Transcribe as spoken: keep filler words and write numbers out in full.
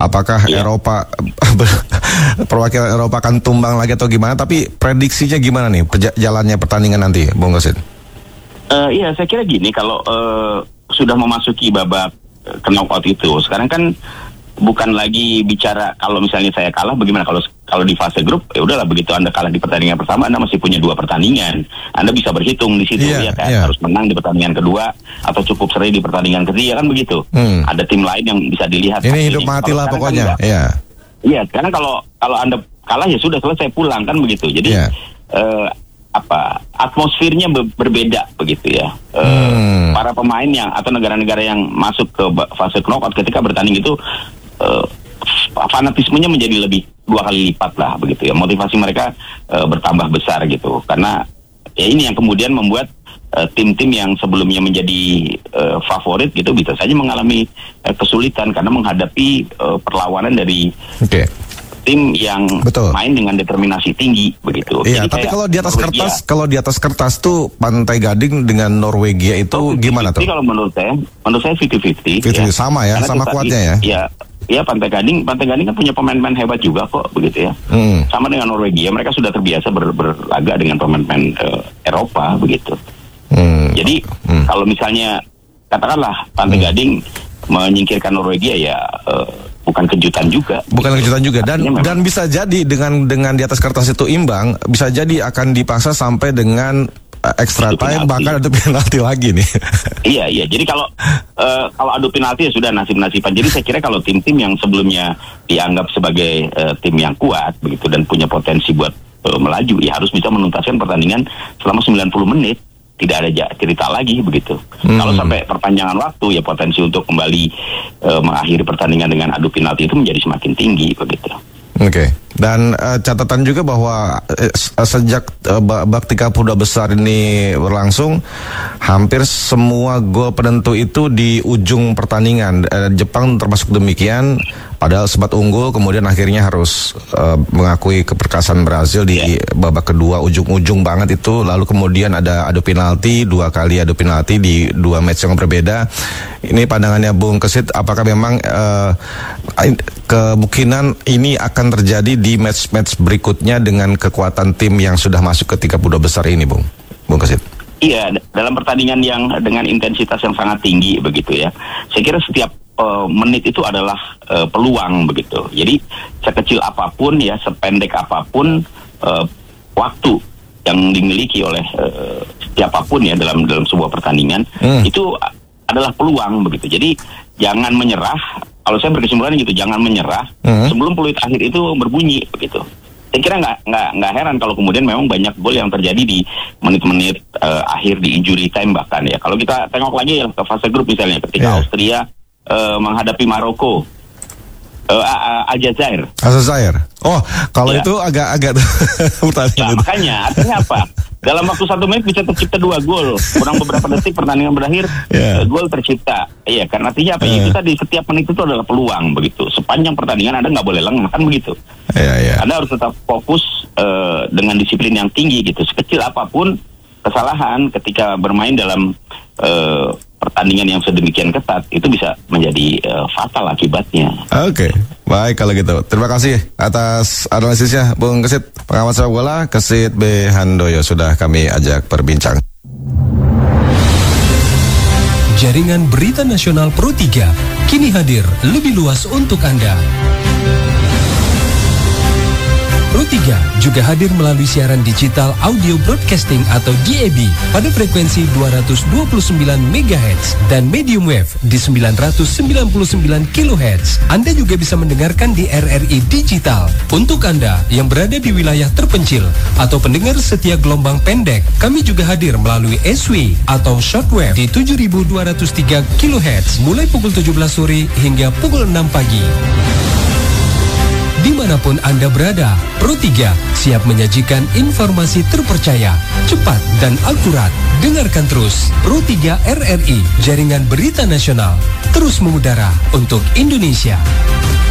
apakah yeah. Eropa perwakilan Eropa akan tumbang lagi atau gimana? Tapi prediksinya gimana nih jalannya pertandingan nanti, Bung Gesit? Uh, iya, saya kira gini, kalau uh, sudah memasuki babak uh, knockout itu, sekarang kan bukan lagi bicara kalau misalnya saya kalah bagaimana. Kalau kalau di fase grup ya udahlah, begitu Anda kalah di pertandingan pertama Anda masih punya dua pertandingan, Anda bisa berhitung di situ yeah, ya kan yeah. harus menang di pertandingan kedua atau cukup seri di pertandingan ketiga kan begitu. hmm. Ada tim lain yang bisa dilihat ini hidup mati lah pokoknya. Iya iya karena kalau kalau Anda kalah ya sudah selesai, pulang kan begitu. Jadi yeah. uh, apa atmosfernya be- berbeda begitu ya. Uh, hmm. Para pemain yang atau negara-negara yang masuk ke fase knockout ketika bertanding itu Uh, fanatismenya menjadi lebih dua kali lipat lah begitu ya, motivasi mereka uh, bertambah besar gitu, karena ya ini yang kemudian membuat uh, tim-tim yang sebelumnya menjadi uh, favorit gitu bisa saja mengalami uh, kesulitan karena menghadapi uh, perlawanan dari okay. tim yang Betul. main dengan determinasi tinggi begitu. Iya, Jadi tapi kalau di atas Norwegia, kertas, kalau di atas kertas tuh Pantai Gading dengan Norwegia itu oh, gimana tuh? Kalau menurut saya, menurut saya fifty fifty. Ya. Sama ya, Karena sama kuatnya ya. Iya. Ya Pantai Gading, Pantai Gading kan punya pemain-pemain hebat juga kok begitu ya. Hmm. Sama dengan Norwegia, mereka sudah terbiasa ber, berlaga dengan pemain-pemain uh, Eropa begitu. Hmm. Jadi hmm. kalau misalnya katakanlah Pantai hmm. Gading menyingkirkan Norwegia ya uh, bukan kejutan juga. Bukan kejutan juga dan memang, dan bisa jadi dengan dengan di atas kertas itu imbang, bisa jadi akan dipaksa sampai dengan extra time, bahkan ada penalti lagi nih. Iya iya. Jadi kalau uh, kalau adu penalti ya sudah nasib-nasiban. Jadi saya kira kalau tim-tim yang sebelumnya dianggap sebagai uh, tim yang kuat begitu dan punya potensi buat uh, melaju, ya harus bisa menuntaskan pertandingan selama sembilan puluh menit. Tidak ada cerita lagi begitu. Hmm. Kalau sampai perpanjangan waktu ya potensi untuk kembali uh, mengakhiri pertandingan dengan adu penalti itu menjadi semakin tinggi begitu. Oke, okay. Dan uh, catatan juga bahwa uh, sejak uh, babak tiga puluh dua besar ini berlangsung, hampir semua gol penentu itu di ujung pertandingan. Uh, Jepang termasuk demikian, padahal sempat unggul, kemudian akhirnya harus uh, mengakui keperkasaan Brazil di yeah. babak kedua, ujung-ujung banget itu. Lalu kemudian ada adu penalti, dua kali adu penalti di dua match yang berbeda. Ini pandangannya Bung Gesit, apakah memang uh, kemungkinan ini akan terjadi di match-match berikutnya dengan kekuatan tim yang sudah masuk ke tiga puluh dua besar ini, Bung? Bung Gesit. Iya, dalam pertandingan yang dengan intensitas yang sangat tinggi begitu ya. Saya kira setiap uh, menit itu adalah uh, peluang begitu. Jadi sekecil apapun ya, sependek apapun uh, waktu yang dimiliki oleh uh, siapapun ya dalam dalam sebuah pertandingan hmm. itu adalah peluang begitu. Jadi jangan menyerah. Kalau saya berkesimpulan gitu, jangan menyerah uh-huh. sebelum peluit akhir itu berbunyi begitu. Saya kira nggak nggak nggak heran kalau kemudian memang banyak gol yang terjadi di menit-menit uh, akhir di injury time bahkan ya. Kalau kita tengok lagi ya, ke fase grup misalnya ketika yeah. Austria uh, menghadapi Maroko, uh, Aljazair. Aljazair. Oh, kalau ya. itu agak-agak nah, makanya artinya apa? Dalam waktu satu menit bisa tercipta dua gol. Kurang beberapa detik pertandingan berakhir, yeah. uh, gol tercipta. Iya, karena artinya apa? Uh. Ya kita di setiap menit itu adalah peluang begitu. Sepanjang pertandingan Anda nggak boleh lengah kan begitu. Yeah, yeah. Anda harus tetap fokus uh, dengan disiplin yang tinggi gitu. Sekecil apapun kesalahan ketika bermain dalam uh, pertandingan yang sedemikian ketat itu bisa menjadi uh, fatal akibatnya. Oke, okay. Baik kalau gitu. Terima kasih atas analisisnya Bung Gesit, pengamat sepak bola Gesit B. Handoyo sudah kami ajak berbincang. Jaringan Berita Nasional Pro tiga kini hadir lebih luas untuk Anda. Pro tiga juga hadir melalui siaran digital audio broadcasting atau D A B pada frekuensi dua ratus dua puluh sembilan megahertz dan medium wave di sembilan ratus sembilan puluh sembilan kilohertz. Anda juga bisa mendengarkan di R R I digital. Untuk Anda yang berada di wilayah terpencil atau pendengar setia gelombang pendek, kami juga hadir melalui S W atau shortwave di tujuh ribu dua ratus tiga kilohertz mulai pukul tujuh belas sore hingga pukul enam pagi. Dimanapun Anda berada, Pro tiga siap menyajikan informasi terpercaya, cepat dan akurat. Dengarkan terus Pro tiga R R I, Jaringan Berita Nasional, terus mengudara untuk Indonesia.